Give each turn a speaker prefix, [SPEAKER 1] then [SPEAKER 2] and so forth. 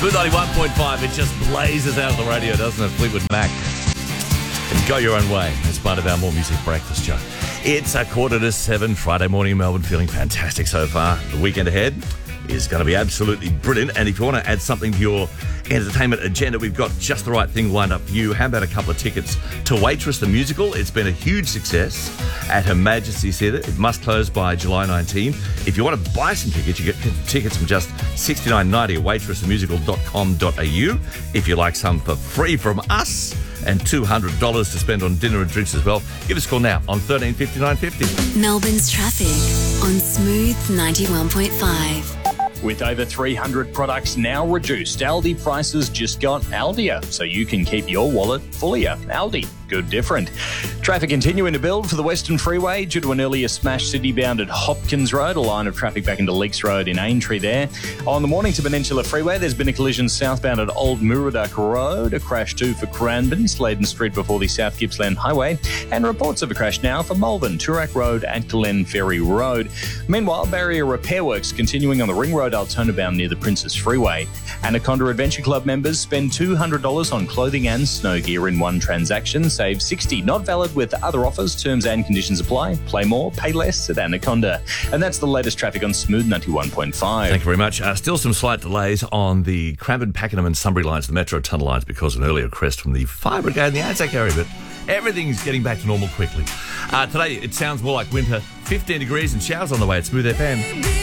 [SPEAKER 1] Smooth 91.5, it just blazes out of the radio, doesn't it? Fleetwood Mac. And go your own way as part of our More Music Breakfast show. It's 7:15, Friday morning in Melbourne, feeling fantastic so far. The weekend ahead is going to be absolutely brilliant. And if you want to add something to your entertainment agenda, we've got just the right thing lined up for you. How about a couple of tickets to Waitress the Musical? It's been a huge success at Her Majesty's Theatre. It must close by July 19. If you want to buy some tickets, you get tickets from just $69.90 at waitressthemusical.com.au. If you like some for free from us, and $200 to spend on dinner and drinks as well, give us a call now on 13 59 50.
[SPEAKER 2] Melbourne's traffic on Smooth 91.5.
[SPEAKER 3] With over 300 products now reduced, Aldi prices just got Aldier, so you can keep your wallet fullier. Aldi, good different. Traffic continuing to build for the Western Freeway due to an earlier smash city-bound at Hopkins Road, a line of traffic back into Leaks Road in Aintree there. On the Mornington Peninsula Freeway, there's been a collision southbound at Old Murdoch Road, a crash too for Cranbourne, Sladen Street before the South Gippsland Highway, and reports of a crash now for Malvern, Toorak Road and Glen Ferry Road. Meanwhile, barrier repair works continuing on the Ring Road Altona-bound near the Princess Freeway. Anaconda Adventure Club members spend $200 on clothing and snow gear in one transaction, save $60. Not valid with other offers. Terms and conditions apply. Play more, pay less at Anaconda. And that's the latest traffic on Smooth 91.5.
[SPEAKER 1] Thank you very much. Still some slight delays on the Cranbourne, Pakenham and Sunbury lines, the Metro Tunnel lines, because of an earlier crest from the Fire Brigade and the Anzac area, but everything's getting back to normal quickly. Today, it sounds more like winter. 15 degrees and showers on the way at Smooth FM.